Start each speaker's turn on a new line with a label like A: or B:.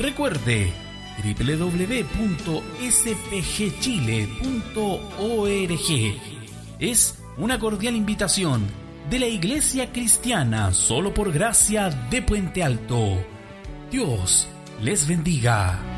A: Recuerde www.spgchile.org. Es una cordial invitación de la Iglesia Cristiana Solo por Gracia de Puente Alto. Dios les bendiga.